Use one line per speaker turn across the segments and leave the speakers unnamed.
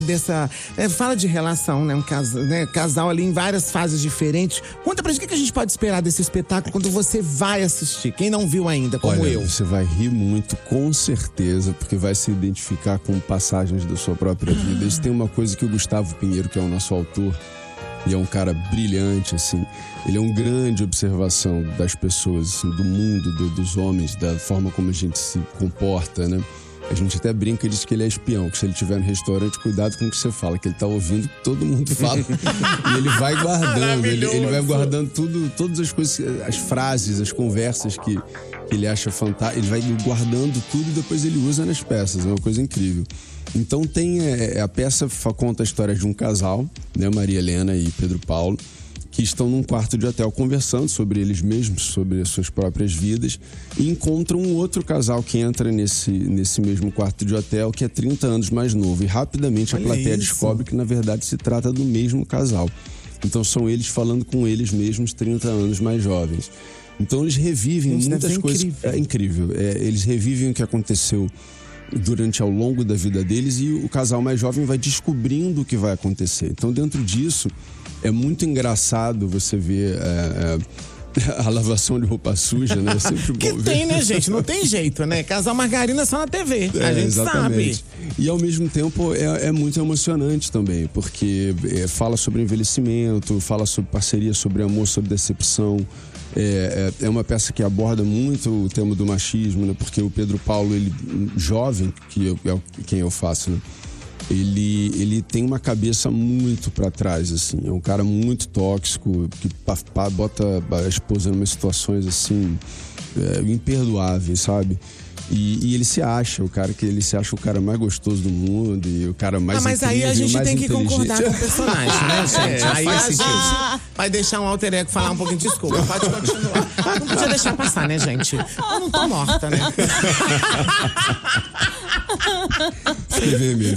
Fala de relação, né? Casal ali em várias fases diferentes. Conta pra gente o que a gente pode esperar desse espetáculo quando você vai assistir. Quem não viu ainda, como eu.
Você vai rir muito, com certeza, porque vai se identificar com passagens da sua própria vida. Isso tem uma coisa que o Gustavo Pinheiro, que é o nosso autor, e é um cara brilhante, assim. Ele é um grande observação das pessoas, assim, do mundo, dos homens, da forma como a gente se comporta, né? A gente até brinca e diz que ele é espião, que se ele estiver no restaurante, cuidado com o que você fala, que ele tá ouvindo o que todo mundo fala. E ele vai guardando, ele vai guardando tudo, todas as coisas, as frases, as conversas que ele acha fantásticas. Ele vai guardando tudo e depois ele usa nas peças, é uma coisa incrível. Então a peça conta a história de um casal, né, Maria Helena e Pedro Paulo, que estão num quarto de hotel conversando sobre eles mesmos, sobre as suas próprias vidas, e encontram um outro casal que entra nesse mesmo quarto de hotel, que é 30 anos mais novo. E rapidamente a plateia descobre que, na verdade, se trata do mesmo casal. Então são eles falando com eles mesmos 30 anos mais jovens. Então eles revivem muitas coisas. É incrível. Eles revivem o que aconteceu ao longo da vida deles, e o casal mais jovem vai descobrindo o que vai acontecer. Então, dentro disso, é muito engraçado você ver a lavação de roupa suja, né? É sempre
que
bom ver.
Tem, né, gente? Não tem jeito, né? Casal margarina só na TV, a gente
exatamente.
sabe.
E, ao mesmo tempo, é muito emocionante também, porque fala sobre envelhecimento, fala sobre parceria, sobre amor, sobre decepção. É uma peça que aborda muito o tema do machismo, né? Porque o Pedro Paulo, ele jovem, quem eu faço, né? Ele tem uma cabeça muito pra trás, assim. É um cara muito tóxico, que bota a esposa em umas situações, assim, imperdoáveis, sabe? E ele se acha o cara mais gostoso do mundo e o cara mais
mas aí a gente tem que concordar com o personagem, né, gente? Aí a gente vai deixar um alter ego falar um pouquinho. Desculpa, pode continuar. Não podia deixar passar, né, gente? Eu não tô morta, né?
Fiquei vermelho.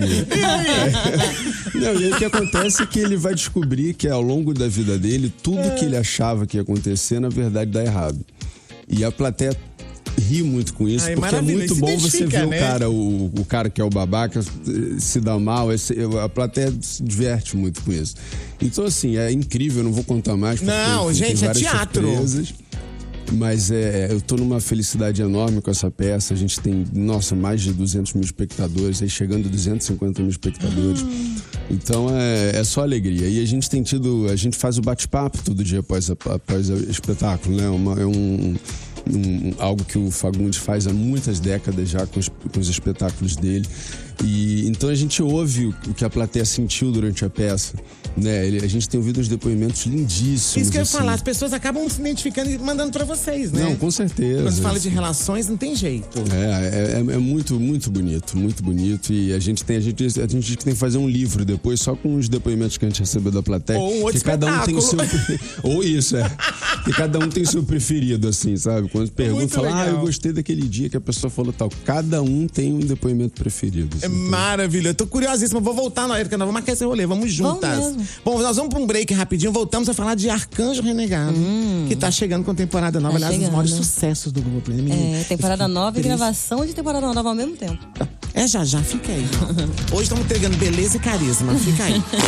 Não, e aí o que acontece é que ele vai descobrir que ao longo da vida dele, tudo que ele achava que ia acontecer, na verdade, dá errado. E a plateia ri muito com isso, porque é muito bom você ver, né? o cara que é o babaca se dá mal, a plateia se diverte muito com isso. Então, assim, é incrível, eu não vou contar mais.
Não, gente, é teatro.
Surpresas. Mas eu tô numa felicidade enorme com essa peça. A gente tem, mais de 200 mil espectadores, aí chegando a 250 mil espectadores. Então é só alegria. E a gente faz o bate-papo todo dia após o espetáculo, né? Algo que o Fagundes faz há muitas décadas já com os espetáculos dele. E então a gente ouve o que a plateia sentiu durante a peça, né? A gente tem ouvido uns depoimentos lindíssimos.
Isso que eu ia falar, as pessoas acabam se identificando e mandando pra vocês, né?
Não, com certeza.
Quando fala de relações, não tem jeito.
É muito, muito bonito, muito bonito. E a gente tem que fazer um livro depois, só com os depoimentos que a gente recebeu da plateia.
Ou um outro
que cada um tem o seu. Ou isso, que cada um tem o seu preferido, assim, sabe? Quando pergunta, fala, eu gostei daquele dia que a pessoa falou tal. Cada um tem um depoimento preferido. Assim,
maravilha, eu tô curiosíssima. Vou voltar na época, vou marcar esse rolê, vamos juntas. Bom, nós vamos pra um break rapidinho, voltamos a falar de Arcanjo Renegado, que tá chegando com temporada nova, aliás, um dos maiores sucessos do grupo.
Temporada nova e gravação de temporada nova ao mesmo tempo.
Já, fica aí. Hoje estamos entregando beleza e carisma, fica aí.